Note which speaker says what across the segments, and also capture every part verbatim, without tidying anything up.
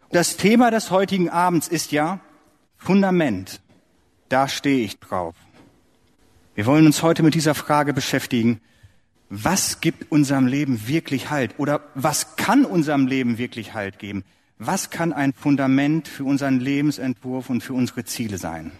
Speaker 1: Das Thema des heutigen Abends ist ja Fundament. Da stehe ich drauf. Wir wollen uns heute mit dieser Frage beschäftigen. Was gibt unserem Leben wirklich Halt? Oder was kann unserem Leben wirklich Halt geben? Was kann ein Fundament für unseren Lebensentwurf und für unsere Ziele sein?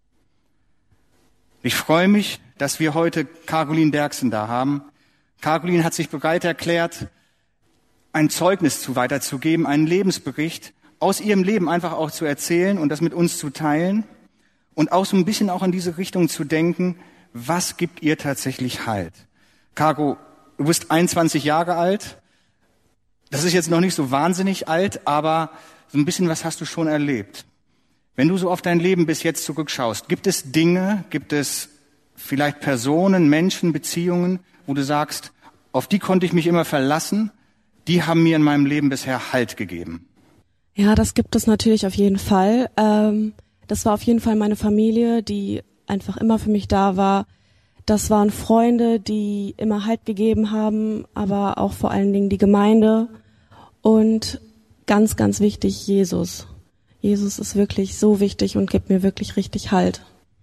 Speaker 1: Ich freue mich, dass wir heute Caroline Derksen da haben. Caroline hat sich bereit erklärt, ein Zeugnis zu weiterzugeben, einen Lebensbericht aus ihrem Leben einfach auch zu erzählen und das mit uns zu teilen und auch so ein bisschen auch in diese Richtung zu denken, was gibt ihr tatsächlich Halt? Caro, du bist einundzwanzig Jahre alt. Das ist jetzt noch nicht so wahnsinnig alt, aber so ein bisschen was hast du schon erlebt. Wenn du so auf dein Leben bis jetzt zurückschaust, gibt es Dinge, gibt es vielleicht Personen, Menschen, Beziehungen, wo du sagst, auf die konnte ich mich immer verlassen, die haben mir in meinem Leben bisher Halt gegeben?
Speaker 2: Ja, das gibt es natürlich auf jeden Fall. Ähm, das war auf jeden Fall meine Familie, die einfach immer für mich da war. Das waren Freunde, die immer Halt gegeben haben, aber auch vor allen Dingen die Gemeinde und ganz, ganz wichtig, Jesus. Jesus ist wirklich so wichtig und gibt mir wirklich richtig Halt.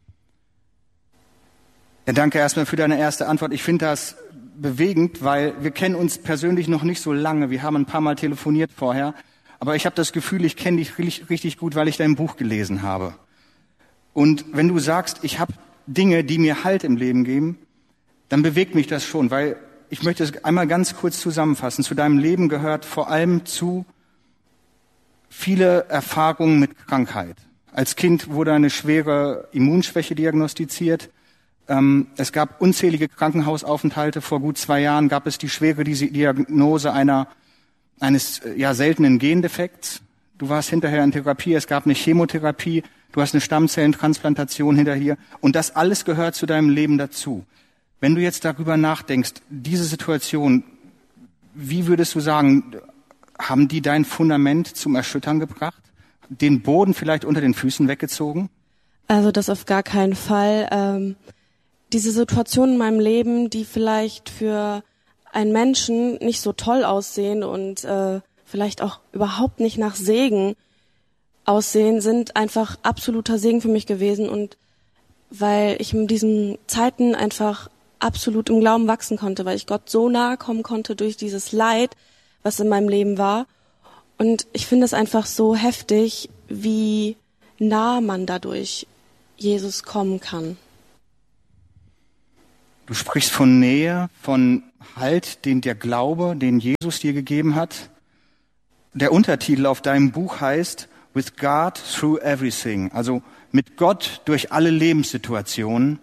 Speaker 1: Ja, danke erstmal für deine erste Antwort. Ich finde das bewegend, weil wir kennen uns persönlich noch nicht so lange. Wir haben ein paar Mal telefoniert vorher, aber ich habe das Gefühl, ich kenne dich richtig, richtig gut, weil ich dein Buch gelesen habe. Und wenn du sagst, ich habe Dinge, die mir Halt im Leben geben, dann bewegt mich das schon, weil ich möchte es einmal ganz kurz zusammenfassen. Zu deinem Leben gehört vor allem zu viele Erfahrungen mit Krankheit. Als Kind wurde eine schwere Immunschwäche diagnostiziert. Ähm, es gab unzählige Krankenhausaufenthalte. Vor gut zwei Jahren gab es die schwere Diagnose einer, eines ja, seltenen Gendefekts. Du warst hinterher in Therapie, es gab eine Chemotherapie, du hast eine Stammzellentransplantation hinterher und das alles gehört zu deinem Leben dazu. Wenn du jetzt darüber nachdenkst, diese Situation, wie würdest du sagen, haben die dein Fundament zum Erschüttern gebracht? Den Boden vielleicht unter den Füßen weggezogen?
Speaker 2: Also das auf gar keinen Fall. Ähm, diese Situation in meinem Leben, die vielleicht für einen Menschen nicht so toll aussehen und äh, vielleicht auch überhaupt nicht nach Segen aussehen, sind einfach absoluter Segen für mich gewesen und weil ich in diesen Zeiten einfach absolut im Glauben wachsen konnte, weil ich Gott so nahe kommen konnte durch dieses Leid, was in meinem Leben war. Und ich finde es einfach so heftig, wie nah man dadurch Jesus kommen kann.
Speaker 1: Du sprichst von Nähe, von Halt, den der Glaube, den Jesus dir gegeben hat. Der Untertitel auf deinem Buch heißt With God Through Everything, also mit Gott durch alle Lebenssituationen.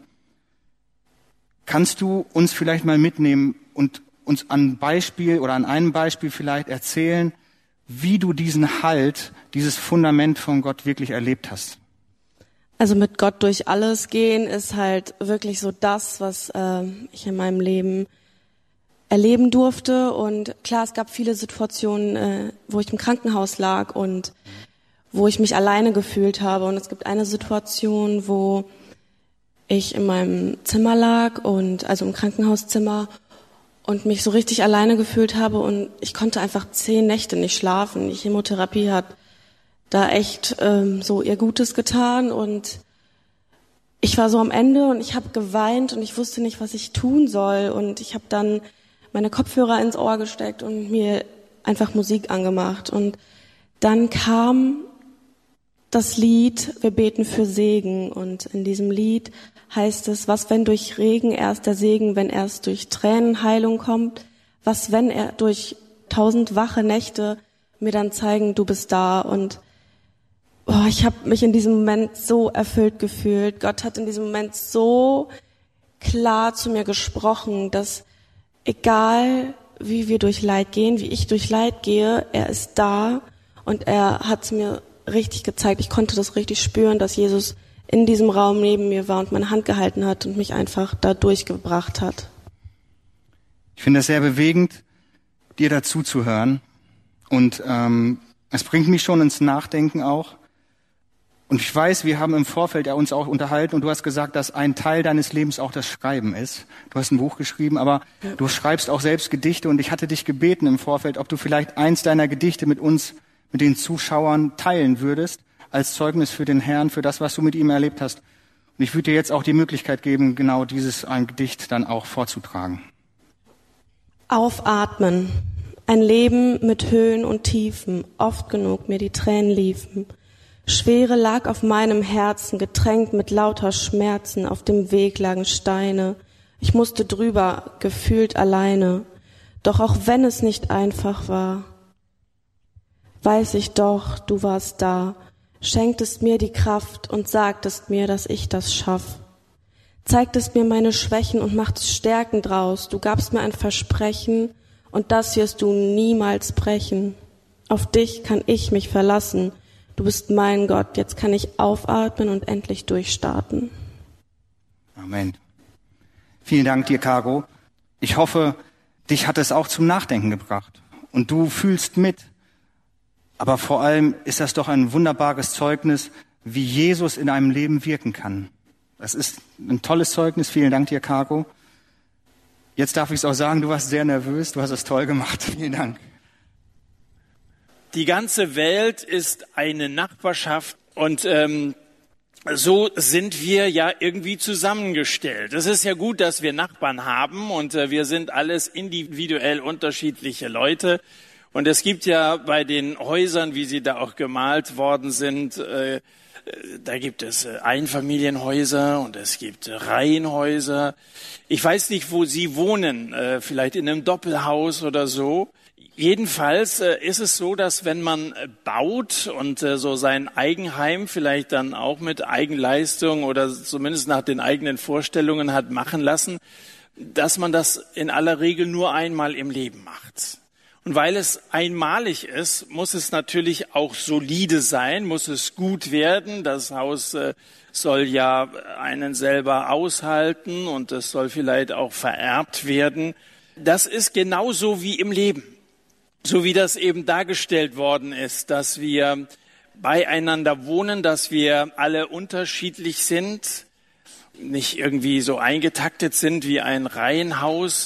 Speaker 1: Kannst du uns vielleicht mal mitnehmen und uns an Beispiel oder an einem Beispiel vielleicht erzählen, wie du diesen Halt, dieses Fundament von Gott wirklich erlebt hast?
Speaker 2: Also mit Gott durch alles gehen ist halt wirklich so das, was äh, ich in meinem Leben erleben durfte. Und klar, es gab viele Situationen, äh, wo ich im Krankenhaus lag und wo ich mich alleine gefühlt habe. Und es gibt eine Situation, wo ich in meinem Zimmer lag und also im Krankenhauszimmer und mich so richtig alleine gefühlt habe und ich konnte einfach zehn Nächte nicht schlafen. Die Chemotherapie hat da echt ähm, so ihr Gutes getan und ich war so am Ende und ich habe geweint und ich wusste nicht, was ich tun soll und ich habe dann meine Kopfhörer ins Ohr gesteckt und mir einfach Musik angemacht und dann kam das Lied Wir beten für Segen und in diesem Lied heißt es, was wenn durch Regen erst der Segen, wenn erst durch Tränen Heilung kommt, was wenn er durch tausend wache Nächte mir dann zeigen, du bist da und oh, ich habe mich in diesem Moment so erfüllt gefühlt. Gott hat in diesem Moment so klar zu mir gesprochen, dass egal wie wir durch Leid gehen, wie ich durch Leid gehe, er ist da und er hat mir richtig gezeigt. Ich konnte das richtig spüren, dass Jesus in diesem Raum neben mir war und meine Hand gehalten hat und mich einfach da durchgebracht hat.
Speaker 1: Ich finde es sehr bewegend, dir dazu zu hören. Und ähm, es bringt mich schon ins Nachdenken auch. Und ich weiß, wir haben im Vorfeld ja uns auch unterhalten und du hast gesagt, dass ein Teil deines Lebens auch das Schreiben ist. Du hast ein Buch geschrieben, aber ja. Du schreibst auch selbst Gedichte und ich hatte dich gebeten im Vorfeld, ob du vielleicht eins deiner Gedichte mit uns mit den Zuschauern teilen würdest, als Zeugnis für den Herrn, für das, was du mit ihm erlebt hast. Und ich würde dir jetzt auch die Möglichkeit geben, genau dieses ein Gedicht dann auch vorzutragen.
Speaker 2: Aufatmen. Ein Leben mit Höhen und Tiefen, oft genug mir die Tränen liefen. Schwere lag auf meinem Herzen, getränkt mit lauter Schmerzen, auf dem Weg lagen Steine. Ich musste drüber, gefühlt alleine. Doch auch wenn es nicht einfach war, weiß ich doch, du warst da, schenktest mir die Kraft und sagtest mir, dass ich das schaff. Zeigtest mir meine Schwächen und machtest Stärken draus. Du gabst mir ein Versprechen und das wirst du niemals brechen. Auf dich kann ich mich verlassen. Du bist mein Gott, jetzt kann ich aufatmen und endlich durchstarten.
Speaker 1: Amen. Vielen Dank dir, Caro. Ich hoffe, dich hat es auch zum Nachdenken gebracht. Und du fühlst mit. Aber vor allem ist das doch ein wunderbares Zeugnis, wie Jesus in einem Leben wirken kann. Das ist ein tolles Zeugnis. Vielen Dank dir, Caro. Jetzt darf ich es auch sagen, du warst sehr nervös. Du hast es toll gemacht. Vielen Dank.
Speaker 3: Die ganze Welt ist eine Nachbarschaft und ähm, so sind wir ja irgendwie zusammengestellt. Es ist ja gut, dass wir Nachbarn haben und äh, wir sind alles individuell unterschiedliche Leute. Und es gibt ja bei den Häusern, wie sie da auch gemalt worden sind, äh, da gibt es Einfamilienhäuser und es gibt Reihenhäuser. Ich weiß nicht, wo Sie wohnen, äh, vielleicht in einem Doppelhaus oder so. Jedenfalls äh, ist es so, dass wenn man äh, baut und äh, so sein Eigenheim vielleicht dann auch mit Eigenleistung oder zumindest nach den eigenen Vorstellungen hat machen lassen, dass man das in aller Regel nur einmal im Leben macht. Und weil es einmalig ist, muss es natürlich auch solide sein, muss es gut werden. Das Haus äh, soll ja einen selber aushalten und es soll vielleicht auch vererbt werden. Das ist genauso wie im Leben. So wie das eben dargestellt worden ist, dass wir beieinander wohnen, dass wir alle unterschiedlich sind, nicht irgendwie so eingetaktet sind wie ein Reihenhaus.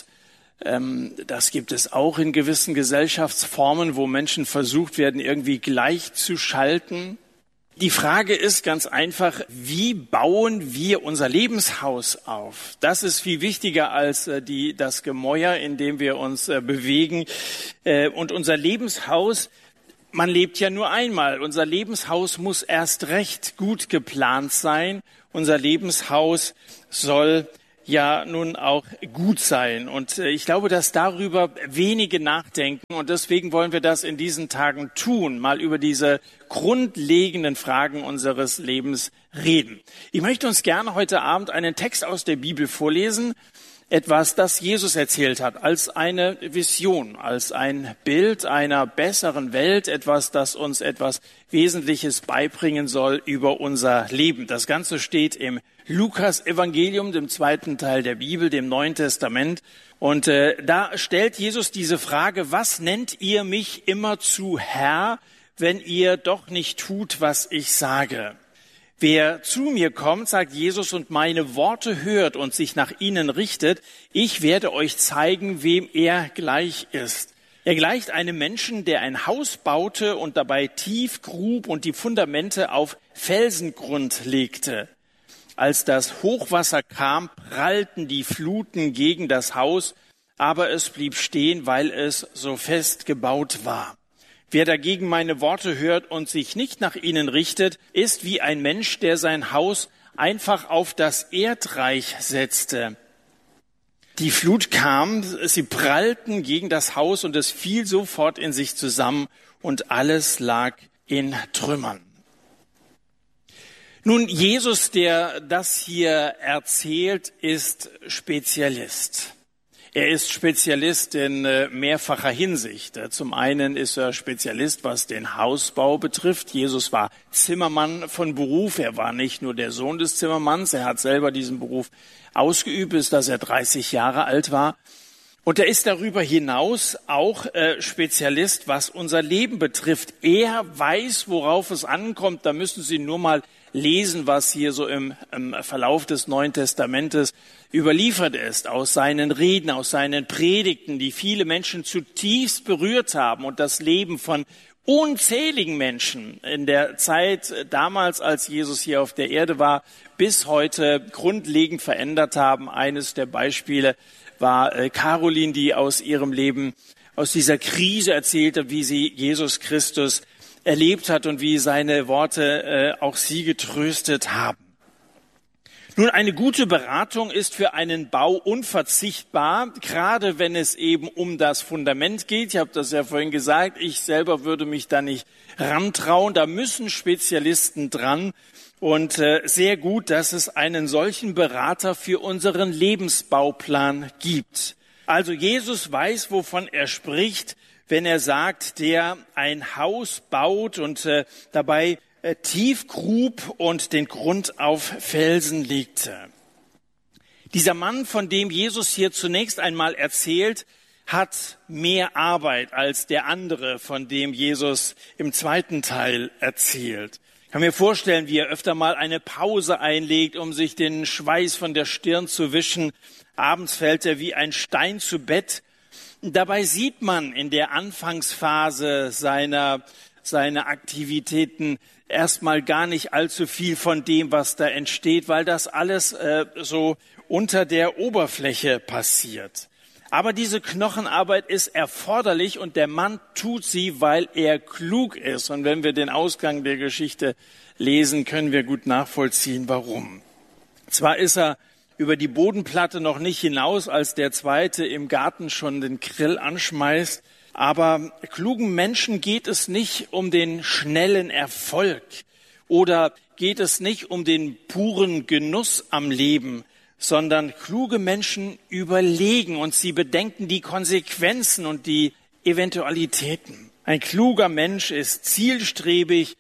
Speaker 3: Das gibt es auch in gewissen Gesellschaftsformen, wo Menschen versucht werden, irgendwie gleichzuschalten. Die Frage ist ganz einfach, wie bauen wir unser Lebenshaus auf? Das ist viel wichtiger als äh, die, das Gemäuer, in dem wir uns äh, bewegen. Äh, und unser Lebenshaus, man lebt ja nur einmal. Unser Lebenshaus muss erst recht gut geplant sein. Unser Lebenshaus soll ja nun auch gut sein. Und äh, ich glaube, dass darüber wenige nachdenken. Und deswegen wollen wir das in diesen Tagen tun, mal über diese grundlegenden Fragen unseres Lebens reden. Ich möchte uns gerne heute Abend einen Text aus der Bibel vorlesen, etwas, das Jesus erzählt hat, als eine Vision, als ein Bild einer besseren Welt, etwas, das uns etwas Wesentliches beibringen soll über unser Leben. Das Ganze steht im Lukas-Evangelium, dem zweiten Teil der Bibel, dem Neuen Testament. Und äh, da stellt Jesus diese Frage: Was nennt ihr mich immerzu Herr, wenn ihr doch nicht tut, was ich sage? Wer zu mir kommt, sagt Jesus, und meine Worte hört und sich nach ihnen richtet, ich werde euch zeigen, wem er gleich ist. Er gleicht einem Menschen, der ein Haus baute und dabei tief grub und die Fundamente auf Felsengrund legte. Als das Hochwasser kam, prallten die Fluten gegen das Haus, aber es blieb stehen, weil es so fest gebaut war. Wer dagegen meine Worte hört und sich nicht nach ihnen richtet, ist wie ein Mensch, der sein Haus einfach auf das Erdreich setzte. Die Flut kam, sie prallten gegen das Haus und es fiel sofort in sich zusammen und alles lag in Trümmern. Nun, Jesus, der das hier erzählt, ist Spezialist. Er ist Spezialist in mehrfacher Hinsicht. Zum einen ist er Spezialist, was den Hausbau betrifft. Jesus war Zimmermann von Beruf. Er war nicht nur der Sohn des Zimmermanns. Er hat selber diesen Beruf ausgeübt, bis dass er dreißig Jahre alt war. Und er ist darüber hinaus auch äh, Spezialist, was unser Leben betrifft. Er weiß, worauf es ankommt. Da müssen Sie nur mal lesen, was hier so im, im Verlauf des Neuen Testamentes überliefert ist, aus seinen Reden, aus seinen Predigten, die viele Menschen zutiefst berührt haben und das Leben von unzähligen Menschen in der Zeit damals, als Jesus hier auf der Erde war, bis heute grundlegend verändert haben. Eines der Beispiele war Caroline, die aus ihrem Leben, aus dieser Krise erzählte, wie sie Jesus Christus erlebt hat und wie seine Worte auch sie getröstet haben. Nun, eine gute Beratung ist für einen Bau unverzichtbar, gerade wenn es eben um das Fundament geht. Ich habe das ja vorhin gesagt, ich selber würde mich da nicht rantrauen. Da müssen Spezialisten dran. Und äh, sehr gut, dass es einen solchen Berater für unseren Lebensbauplan gibt. Also Jesus weiß, wovon er spricht, wenn er sagt, der ein Haus baut und äh, dabei tief grub und den Grund auf Felsen legte. Dieser Mann, von dem Jesus hier zunächst einmal erzählt, hat mehr Arbeit als der andere, von dem Jesus im zweiten Teil erzählt. Ich kann mir vorstellen, wie er öfter mal eine Pause einlegt, um sich den Schweiß von der Stirn zu wischen. Abends fällt er wie ein Stein zu Bett. Dabei sieht man in der Anfangsphase seiner, seiner Aktivitäten erstmal gar nicht allzu viel von dem, was da entsteht, weil das alles äh, so unter der Oberfläche passiert. Aber diese Knochenarbeit ist erforderlich und der Mann tut sie, weil er klug ist. Und wenn wir den Ausgang der Geschichte lesen, können wir gut nachvollziehen, warum. Zwar ist er über die Bodenplatte noch nicht hinaus, als der Zweite im Garten schon den Grill anschmeißt, aber klugen Menschen geht es nicht um den schnellen Erfolg oder geht es nicht um den puren Genuss am Leben, sondern kluge Menschen überlegen und sie bedenken die Konsequenzen und die Eventualitäten. Ein kluger Mensch ist zielstrebig,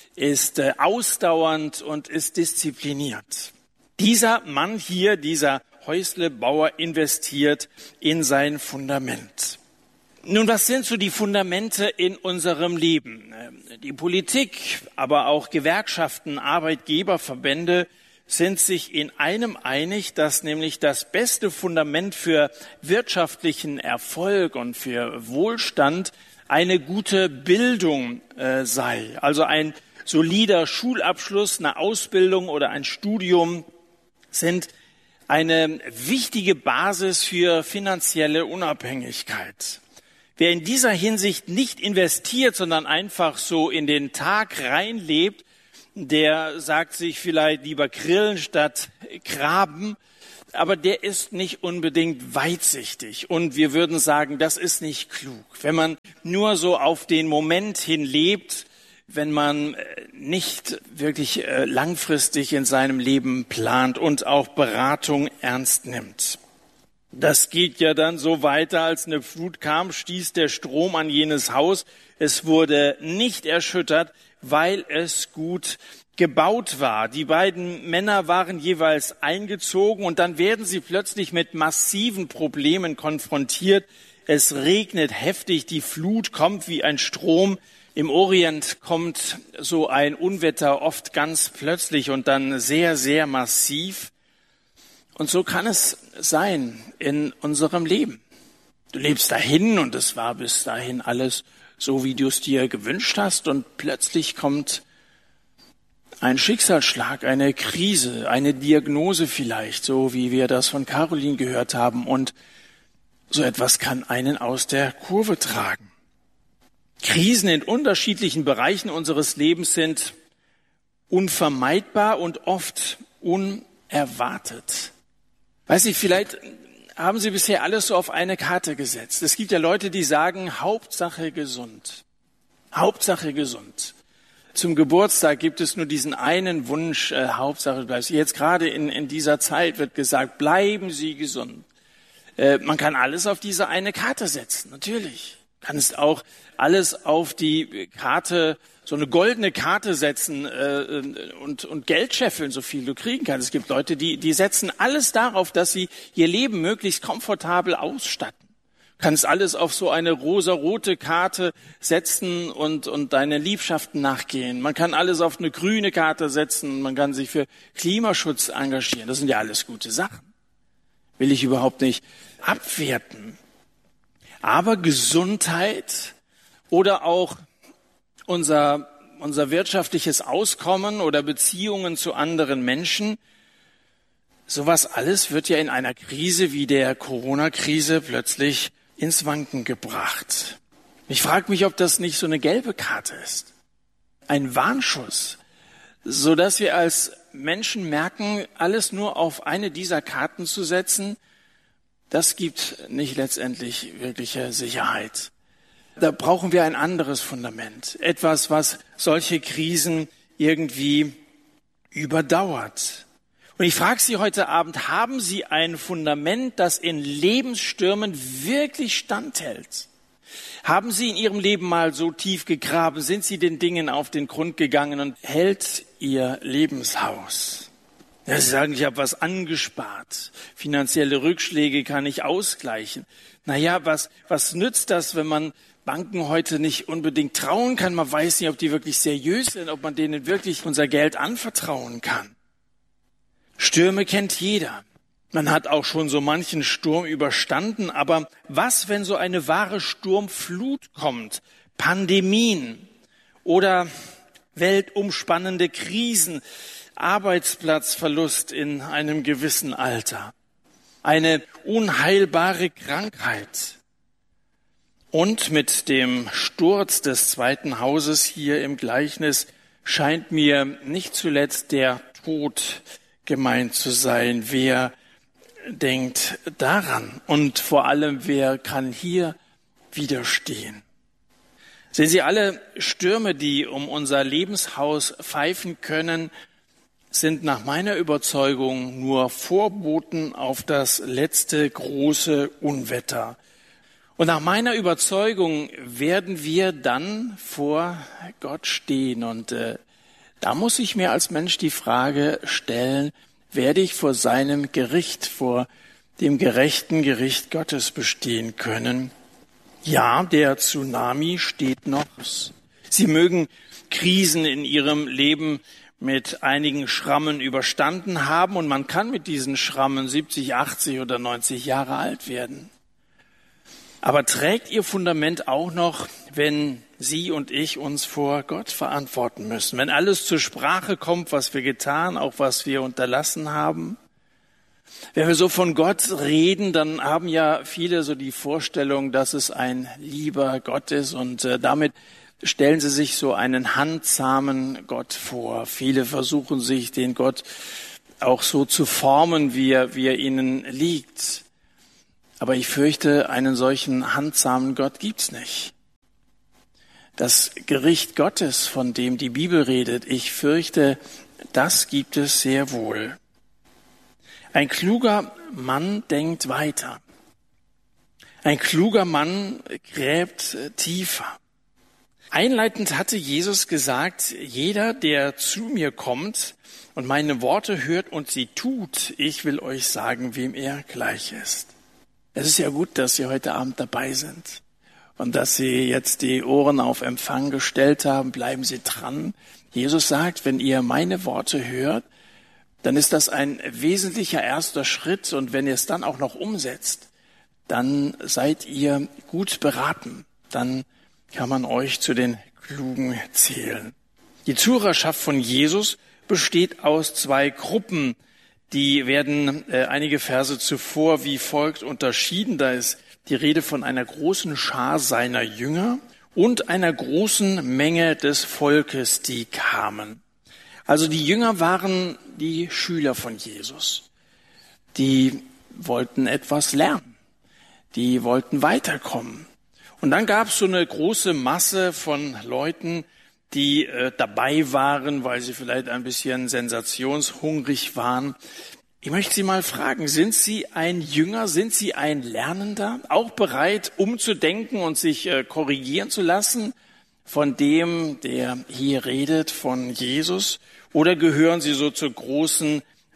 Speaker 3: ist äh, ausdauernd und ist diszipliniert. Dieser Mann hier, dieser Häuslebauer, investiert in sein Fundament. Nun, was sind so die Fundamente in unserem Leben? Die Politik, aber auch Gewerkschaften, Arbeitgeberverbände sind sich in einem einig, dass nämlich das beste Fundament für wirtschaftlichen Erfolg und für Wohlstand eine gute Bildung äh, sei. Also ein solider Schulabschluss, eine Ausbildung oder ein Studium sind eine wichtige Basis für finanzielle Unabhängigkeit. Wer in dieser Hinsicht nicht investiert, sondern einfach so in den Tag reinlebt, der sagt sich vielleicht lieber grillen statt graben, aber der ist nicht unbedingt weitsichtig. Und wir würden sagen, das ist nicht klug. Wenn man nur so auf den Moment hin lebt, wenn man nicht wirklich langfristig in seinem Leben plant und auch Beratung ernst nimmt. Das geht ja dann so weiter, als eine Flut kam, stieß der Strom an jenes Haus. Es wurde nicht erschüttert, weil es gut gebaut war. Die beiden Männer waren jeweils eingezogen und dann werden sie plötzlich mit massiven Problemen konfrontiert. Es regnet heftig, die Flut kommt wie ein Strom. Im Orient kommt so ein Unwetter oft ganz plötzlich und dann sehr, sehr massiv. Und so kann es sein in unserem Leben. Du lebst dahin und es war bis dahin alles so, wie du es dir gewünscht hast. Und plötzlich kommt ein Schicksalsschlag, eine Krise, eine Diagnose vielleicht, so wie wir das von Caroline gehört haben. Und so etwas kann einen aus der Kurve tragen. Krisen in unterschiedlichen Bereichen unseres Lebens sind unvermeidbar und oft unerwartet. Weiß ich, vielleicht haben Sie bisher alles so auf eine Karte gesetzt. Es gibt ja Leute, die sagen, Hauptsache gesund. Hauptsache gesund. Zum Geburtstag gibt es nur diesen einen Wunsch, äh, Hauptsache bleibst. Jetzt gerade in, in dieser Zeit wird gesagt, bleiben Sie gesund. Äh, man kann alles auf diese eine Karte setzen, natürlich. Du kannst auch alles auf die Karte, so eine goldene Karte setzen äh, und, und Geld scheffeln, so viel du kriegen kannst. Es gibt Leute, die, die setzen alles darauf, dass sie ihr Leben möglichst komfortabel ausstatten. Kannst alles auf so eine rosarote Karte setzen und, und deine Liebschaften nachgehen. Man kann alles auf eine grüne Karte setzen. Man kann sich für Klimaschutz engagieren. Das sind ja alles gute Sachen. Will ich überhaupt nicht abwerten. Aber Gesundheit oder auch unser, unser wirtschaftliches Auskommen oder Beziehungen zu anderen Menschen, sowas alles wird ja in einer Krise wie der Corona-Krise plötzlich ins Wanken gebracht. Ich frage mich, ob das nicht so eine gelbe Karte ist. Ein Warnschuss, so dass wir als Menschen merken, alles nur auf eine dieser Karten zu setzen, das gibt nicht letztendlich wirkliche Sicherheit. Da brauchen wir ein anderes Fundament. Etwas, was solche Krisen irgendwie überdauert. Und ich frage Sie heute Abend, haben Sie ein Fundament, das in Lebensstürmen wirklich standhält? Haben Sie in Ihrem Leben mal so tief gegraben? Sind Sie den Dingen auf den Grund gegangen und hält Ihr Lebenshaus? Ja, Sie sagen, ich habe was angespart. Finanzielle Rückschläge kann ich ausgleichen. Naja, was, was nützt das, wenn man Banken heute nicht unbedingt trauen kann? Man weiß nicht, ob die wirklich seriös sind, ob man denen wirklich unser Geld anvertrauen kann. Stürme kennt jeder. Man hat auch schon so manchen Sturm überstanden. Aber was, wenn so eine wahre Sturmflut kommt? Pandemien oder weltumspannende Krisen, Arbeitsplatzverlust in einem gewissen Alter, eine unheilbare Krankheit. Und mit dem Sturz des zweiten Hauses hier im Gleichnis scheint mir nicht zuletzt der Tod gemeint zu sein. Wer denkt daran? Und vor allem, wer kann hier widerstehen? Sehen Sie, alle Stürme, die um unser Lebenshaus pfeifen können, sind nach meiner Überzeugung nur Vorboten auf das letzte große Unwetter. Und nach meiner Überzeugung werden wir dann vor Gott stehen. Und äh, da muss ich mir als Mensch die Frage stellen, werde ich vor seinem Gericht, vor dem gerechten Gericht Gottes bestehen können? Ja, der Tsunami steht noch. Sie mögen Krisen in ihrem Leben mit einigen Schrammen überstanden haben und man kann mit diesen Schrammen siebzig, achtzig oder neunzig Jahre alt werden. Aber trägt ihr Fundament auch noch, wenn Sie und ich uns vor Gott verantworten müssen? Wenn alles zur Sprache kommt, was wir getan, auch was wir unterlassen haben? Wenn wir so von Gott reden, dann haben ja viele so die Vorstellung, dass es ein lieber Gott ist und äh, damit stellen sie sich so einen handzahmen Gott vor. Viele versuchen sich den Gott auch so zu formen, wie er, wie er ihnen liegt. Aber ich fürchte, einen solchen handzamen Gott gibt's nicht. Das Gericht Gottes, von dem die Bibel redet, ich fürchte, das gibt es sehr wohl. Ein kluger Mann denkt weiter. Ein kluger Mann gräbt tiefer. Einleitend hatte Jesus gesagt, jeder, der zu mir kommt und meine Worte hört und sie tut, ich will euch sagen, wem er gleich ist. Es ist ja gut, dass Sie heute Abend dabei sind und dass Sie jetzt die Ohren auf Empfang gestellt haben. Bleiben Sie dran. Jesus sagt, wenn ihr meine Worte hört, dann ist das ein wesentlicher erster Schritt. Und wenn ihr es dann auch noch umsetzt, dann seid ihr gut beraten. Dann kann man euch zu den Klugen zählen. Die Zuhörerschaft von Jesus besteht aus zwei Gruppen. Die werden äh, einige Verse zuvor wie folgt unterschieden. Da ist die Rede von einer großen Schar seiner Jünger und einer großen Menge des Volkes, die kamen. Also die Jünger waren die Schüler von Jesus. Die wollten etwas lernen. Die wollten weiterkommen. Und dann gab es so eine große Masse von Leuten, die äh, dabei waren, weil sie vielleicht ein bisschen sensationshungrig waren. Ich möchte Sie mal fragen, sind Sie ein Jünger, sind Sie ein Lernender, auch bereit, umzudenken und sich äh, korrigieren zu lassen von dem, der hier redet, von Jesus? Oder gehören Sie so zur großen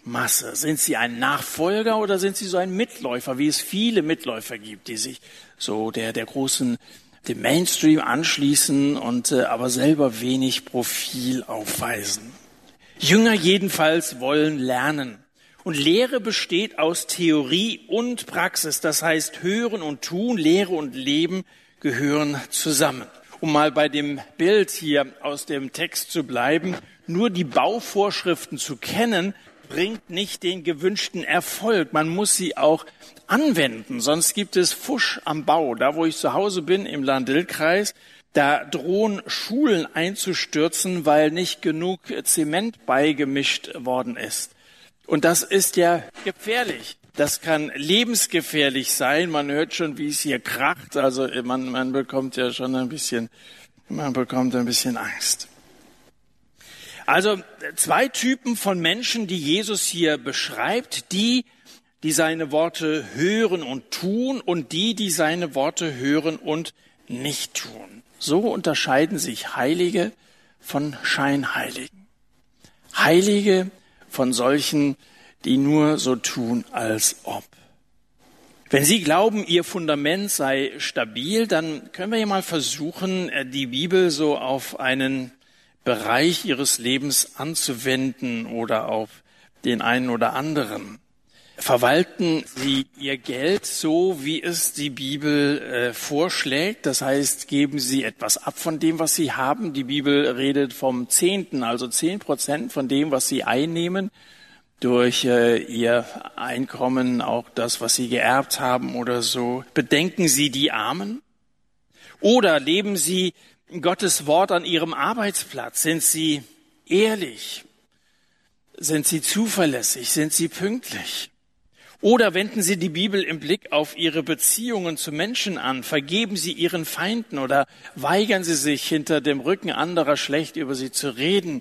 Speaker 3: Masse? Sind sie ein Nachfolger oder sind sie so ein Mitläufer, wie es viele Mitläufer gibt, die sich so der, der großen, dem Mainstream anschließen und äh, aber selber wenig Profil aufweisen? Jünger jedenfalls wollen lernen. Und Lehre besteht aus Theorie und Praxis. Das heißt, Hören und Tun, Lehre und Leben gehören zusammen. Um mal bei dem Bild hier aus dem Text zu bleiben, nur die Bauvorschriften zu kennen, bringt nicht den gewünschten Erfolg. Man muss sie auch anwenden, sonst gibt es Fusch am Bau. Da, wo ich zu Hause bin, im Lahn-Dill-Kreis, da drohen Schulen einzustürzen, weil nicht genug Zement beigemischt worden ist. Und das ist ja gefährlich. Das kann lebensgefährlich sein. Man hört schon, wie es hier kracht. Also man, man bekommt ja schon ein bisschen, man bekommt ein bisschen Angst. Also zwei Typen von Menschen, die Jesus hier beschreibt, die, die seine Worte hören und tun und die, die seine Worte hören und nicht tun. So unterscheiden sich Heilige von Scheinheiligen. Heilige von solchen, die nur so tun, als ob. Wenn Sie glauben, Ihr Fundament sei stabil, dann können wir ja mal versuchen, die Bibel so auf einen Bereich Ihres Lebens anzuwenden oder auf den einen oder anderen. Verwalten Sie Ihr Geld so, wie es die Bibel äh, vorschlägt. Das heißt, geben Sie etwas ab von dem, was Sie haben. Die Bibel redet vom Zehnten, also zehn Prozent von dem, was Sie einnehmen, durch äh, Ihr Einkommen, auch das, was Sie geerbt haben oder so. Bedenken Sie die Armen? Oder leben Sie Gottes Wort an Ihrem Arbeitsplatz? Sind Sie ehrlich? Sind Sie zuverlässig? Sind Sie pünktlich? Oder wenden Sie die Bibel im Blick auf Ihre Beziehungen zu Menschen an? Vergeben Sie Ihren Feinden oder weigern Sie sich, hinter dem Rücken anderer schlecht über sie zu reden?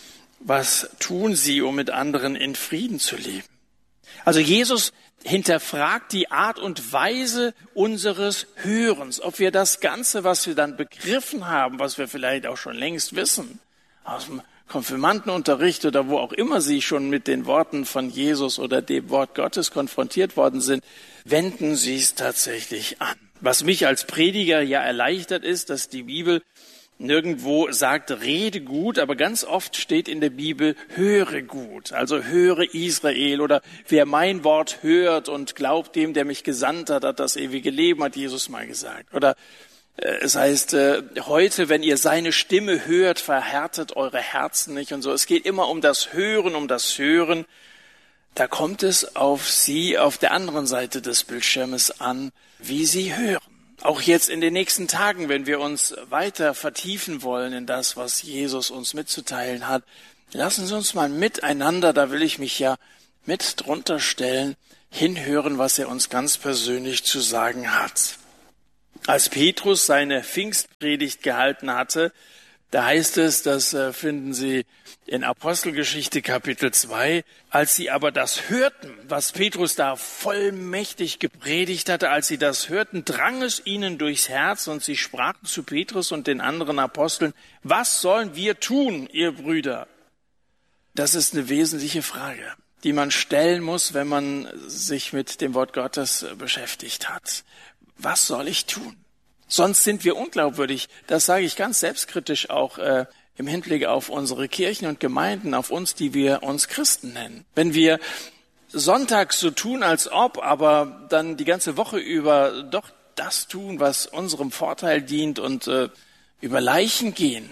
Speaker 3: Was tun Sie, um mit anderen in Frieden zu leben? Also Jesus hinterfragt die Art und Weise unseres Hörens, ob wir das Ganze, was wir dann begriffen haben, was wir vielleicht auch schon längst wissen, aus dem Konfirmandenunterricht oder wo auch immer Sie schon mit den Worten von Jesus oder dem Wort Gottes konfrontiert worden sind, wenden Sie es tatsächlich an. Was mich als Prediger ja erleichtert ist, dass die Bibel nirgendwo sagt, rede gut, aber ganz oft steht in der Bibel, höre gut. Also höre Israel oder wer mein Wort hört und glaubt dem, der mich gesandt hat, hat das ewige Leben, hat Jesus mal gesagt. Oder es heißt, heute, wenn ihr seine Stimme hört, verhärtet eure Herzen nicht und so. Es geht immer um das Hören, um das Hören. Da kommt es auf Sie, auf der anderen Seite des Bildschirmes an, wie Sie hören. Auch jetzt in den nächsten Tagen, wenn wir uns weiter vertiefen wollen in das, was Jesus uns mitzuteilen hat, lassen Sie uns mal miteinander, da will ich mich ja mit drunter stellen, hinhören, was er uns ganz persönlich zu sagen hat. Als Petrus seine Pfingstpredigt gehalten hatte, da heißt es, das finden Sie in Apostelgeschichte Kapitel zwei, als sie aber das hörten, was Petrus da vollmächtig gepredigt hatte, als sie das hörten, drang es ihnen durchs Herz und sie sprachen zu Petrus und den anderen Aposteln, was sollen wir tun, ihr Brüder? Das ist eine wesentliche Frage, die man stellen muss, wenn man sich mit dem Wort Gottes beschäftigt hat. Was soll ich tun? Sonst sind wir unglaubwürdig. Das sage ich ganz selbstkritisch auch äh, im Hinblick auf unsere Kirchen und Gemeinden, auf uns, die wir uns Christen nennen. Wenn wir sonntags so tun, als ob, aber dann die ganze Woche über doch das tun, was unserem Vorteil dient und äh, über Leichen gehen,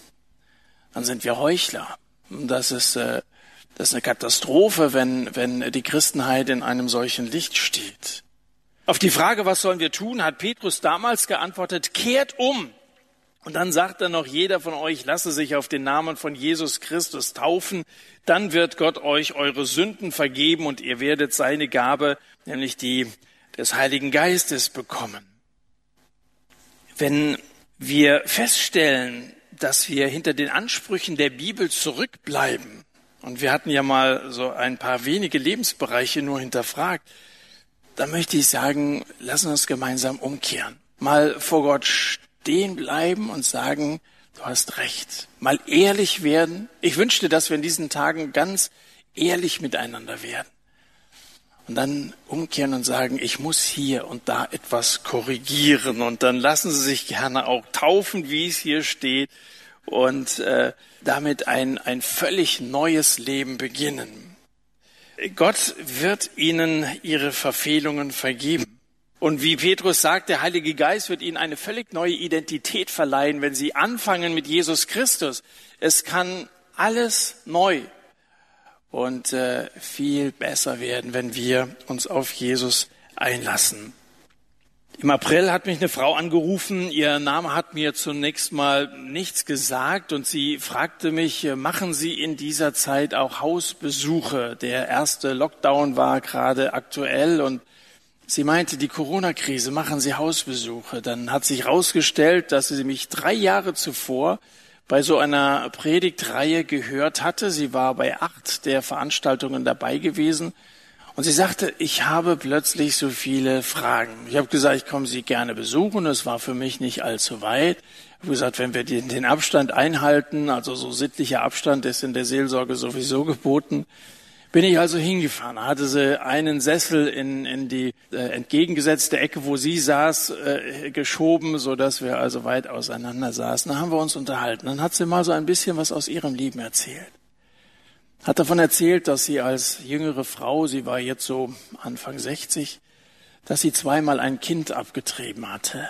Speaker 3: dann sind wir Heuchler. Und das ist, äh, das ist eine Katastrophe, wenn, wenn die Christenheit in einem solchen Licht steht. Auf die Frage, was sollen wir tun, hat Petrus damals geantwortet, kehrt um. Und dann sagt er noch, jeder von euch lasse sich auf den Namen von Jesus Christus taufen. Dann wird Gott euch eure Sünden vergeben und ihr werdet seine Gabe, nämlich die des Heiligen Geistes, bekommen. Wenn wir feststellen, dass wir hinter den Ansprüchen der Bibel zurückbleiben, und wir hatten ja mal so ein paar wenige Lebensbereiche nur hinterfragt, dann möchte ich sagen, lassen wir uns gemeinsam umkehren. Mal vor Gott stehen bleiben und sagen, du hast recht. Mal ehrlich werden. Ich wünschte, dass wir in diesen Tagen ganz ehrlich miteinander werden. Und dann umkehren und sagen, ich muss hier und da etwas korrigieren. Und dann lassen Sie sich gerne auch taufen, wie es hier steht. Und äh, damit ein, ein völlig neues Leben beginnen. Gott wird ihnen ihre Verfehlungen vergeben. Und wie Petrus sagt, der Heilige Geist wird ihnen eine völlig neue Identität verleihen, wenn sie anfangen mit Jesus Christus. Es kann alles neu und äh, viel besser werden, wenn wir uns auf Jesus einlassen. Im April hat mich eine Frau angerufen, ihr Name hat mir zunächst mal nichts gesagt und sie fragte mich, machen Sie in dieser Zeit auch Hausbesuche? Der erste Lockdown war gerade aktuell und sie meinte, die Corona-Krise, machen Sie Hausbesuche. Dann hat sich herausgestellt, dass sie mich drei Jahre zuvor bei so einer Predigtreihe gehört hatte. Sie war bei acht der Veranstaltungen dabei gewesen. Und sie sagte, ich habe plötzlich so viele Fragen. Ich habe gesagt, ich komme Sie gerne besuchen. Es war für mich nicht allzu weit. Ich habe gesagt, wenn wir den, den Abstand einhalten, also so sittlicher Abstand ist in der Seelsorge sowieso geboten, bin ich also hingefahren. Da hatte sie einen Sessel in, in die äh, entgegengesetzte Ecke, wo sie saß, äh, geschoben, so dass wir also weit auseinander saßen. Dann haben wir uns unterhalten. Dann hat sie mal so ein bisschen was aus ihrem Leben erzählt. Hat davon erzählt, dass sie als jüngere Frau, sie war jetzt so Anfang sechzig, dass sie zweimal ein Kind abgetrieben hatte.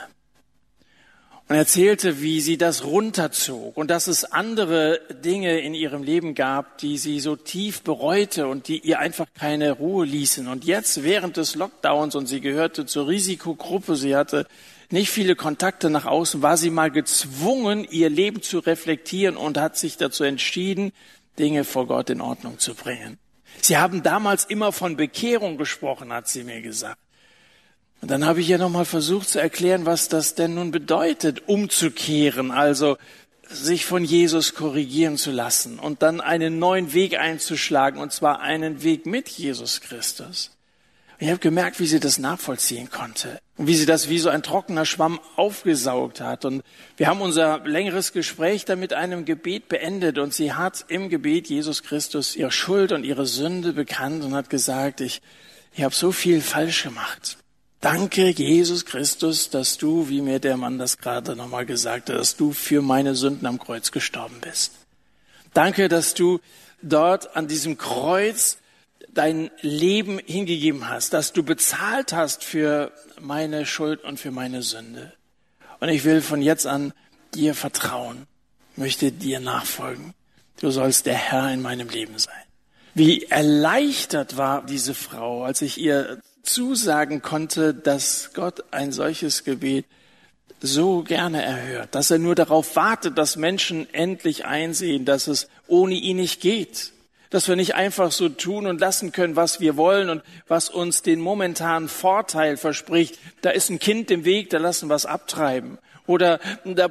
Speaker 3: Und erzählte, wie sie das runterzog und dass es andere Dinge in ihrem Leben gab, die sie so tief bereute und die ihr einfach keine Ruhe ließen. Und jetzt während des Lockdowns, und sie gehörte zur Risikogruppe, sie hatte nicht viele Kontakte nach außen, war sie mal gezwungen, ihr Leben zu reflektieren und hat sich dazu entschieden, Dinge vor Gott in Ordnung zu bringen. Sie haben damals immer von Bekehrung gesprochen, hat sie mir gesagt. Und dann habe ich ihr nochmal versucht zu erklären, was das denn nun bedeutet, umzukehren, also sich von Jesus korrigieren zu lassen und dann einen neuen Weg einzuschlagen, und zwar einen Weg mit Jesus Christus. Und ich habe gemerkt, wie sie das nachvollziehen konnte und wie sie das wie so ein trockener Schwamm aufgesaugt hat. Und wir haben unser längeres Gespräch dann mit einem Gebet beendet und sie hat im Gebet Jesus Christus ihre Schuld und ihre Sünde bekannt und hat gesagt, ich, ich habe so viel falsch gemacht. Danke, Jesus Christus, dass du, wie mir der Mann das gerade nochmal gesagt hat, dass du für meine Sünden am Kreuz gestorben bist. Danke, dass du dort an diesem Kreuz dein Leben hingegeben hast, dass du bezahlt hast für meine Schuld und für meine Sünde. Und ich will von jetzt an dir vertrauen, möchte dir nachfolgen. Du sollst der Herr in meinem Leben sein. Wie erleichtert war diese Frau, als ich ihr zusagen konnte, dass Gott ein solches Gebet so gerne erhört, dass er nur darauf wartet, dass Menschen endlich einsehen, dass es ohne ihn nicht geht, dass wir nicht einfach so tun und lassen können, was wir wollen und was uns den momentanen Vorteil verspricht. Da ist ein Kind im Weg, da lassen wir es abtreiben. Oder da